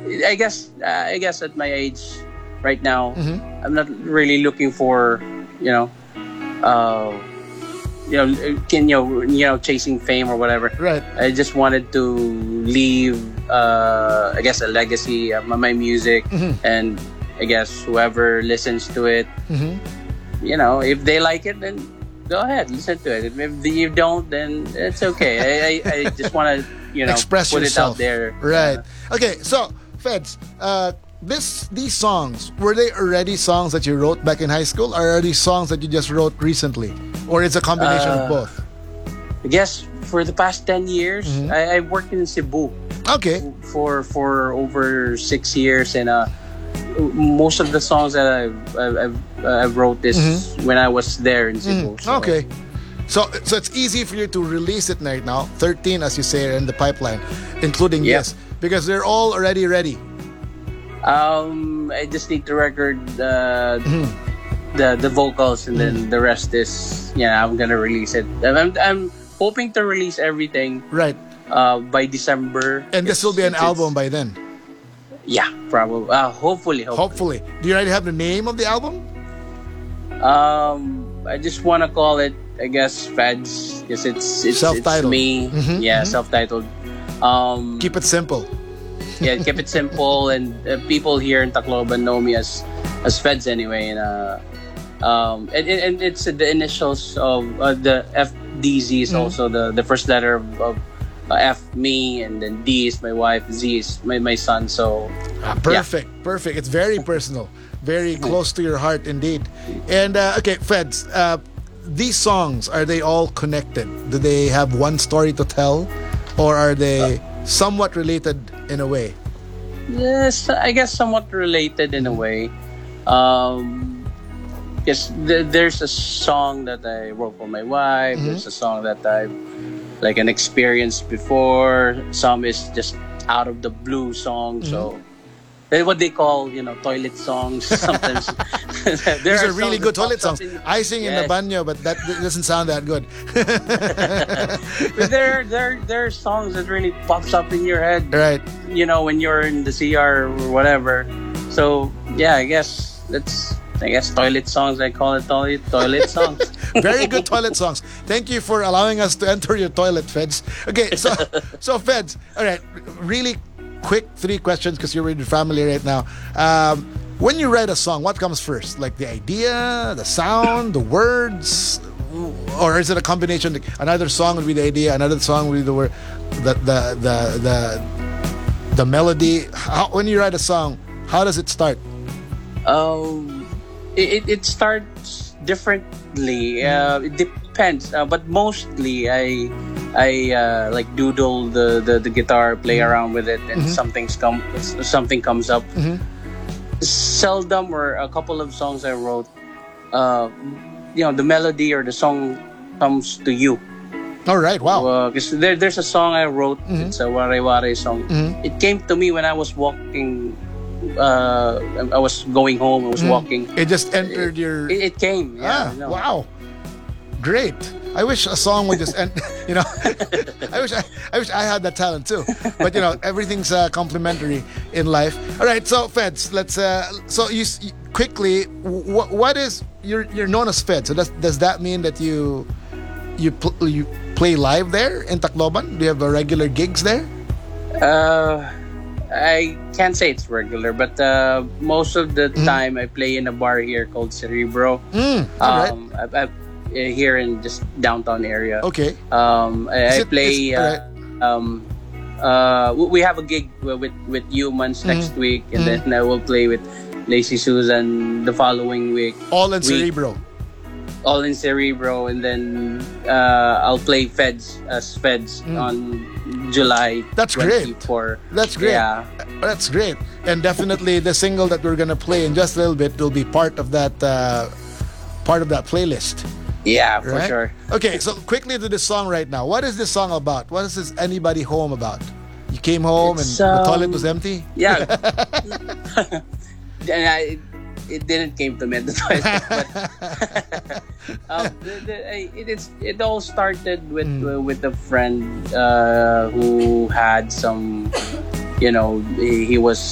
I guess at my age right now, Mm-hmm. I'm not really looking for, you know, uh, chasing fame or whatever. Right. I just wanted to leave, I guess, a legacy of my music, Mm-hmm. and I guess whoever listens to it, Mm-hmm. if they like it, then go ahead, listen to it. If you don't, then it's okay. I just want to, Express put yourself. it out there. Right. Okay, so Feds, these songs, were they already songs that you wrote back in high school, or are these songs that you just wrote recently? Or it's a combination of both? I guess for the past 10 years, Mm-hmm. I worked in Cebu Okay. for over 6 years, and most of the songs that I wrote this when I was there in Cebu. So, Okay. So it's easy for you to release it right now. 13, as you say, are in the pipeline, including Yep. this, because they're all already ready. I just need to record the vocals, and then the rest is I'm gonna release it. I'm hoping to release everything Right. by December. And this will be an It's- album by then. Yeah, probably. Hopefully. Hopefully. Do you already have the name of the album? I just want to call it, I guess, Feds, because it's Self-titled. me. Yeah, self-titled. Keep it simple. Yeah, keep it simple, and people here in Tacloban know me as Feds anyway, and it's the initials of the FDZ is also the first letter of F, me, and then D is my wife, Z is my son. So Perfect. Perfect. It's very personal. Very close to your heart indeed. And okay, Feds, these songs, are they all connected? Do they have one story to tell? Or are they somewhat related in a way? yes, I guess somewhat related in a way. Yes, there's a song that I wrote for my wife. There's a song that I've like an experience before. Some is just out of the blue song. So what they call toilet songs. Sometimes These are really good toilet songs. I sing in the banyo, but that doesn't sound that good. But there are songs that really pops up in your head. Right. When you're in the CR or whatever. So yeah, I guess toilet songs. I call it toilet songs. Very good toilet songs. Thank you for allowing us to enter your toilet, Feds. Okay, so Feds, all right, really quick 3 questions because you're with your family right now. When you write a song, what comes first? Like the idea, the sound, the words, or is it a combination? Like another song would be the idea, another song would be the word, the melody. When you write a song, how does it start? It starts differently. It depends, but mostly I like doodle the guitar, play around with it, and something comes up. Seldom, or a couple of songs I wrote, the melody or the song comes to you. All right, wow. Because there's a song I wrote. It's a Ware Ware song. It came to me when I was walking. I was going home. I was walking. It just entered your... It came. Yeah, Wow. Great. I wish a song would just end, I wish I had that talent too. But everything's complimentary in life. All right, so Feds, let's so you quickly, what is you're known as Feds. So does that mean that you play live there in Tacloban? Do you have regular gigs there? I can't say it's regular, but most of the time I play in a bar here called Cerebro. All right. Here in just downtown area. Okay. I play. Right. We have a gig with Humans next week, and then I will play with Lazy Susan the following week. All in Cerebro. All in Cerebro, and then I'll play Feds on July. That's great. 24. That's great. Yeah. That's great. And definitely the single that we're gonna play in just a little bit will be part of that playlist. Yeah, for Right? sure. Okay, so quickly to this song right now. What is this song about? What is this Anybody Home about? You came home It's, and the toilet was empty? Yeah. And it didn't came to me at the toilet, but it all started with a friend who had some, he was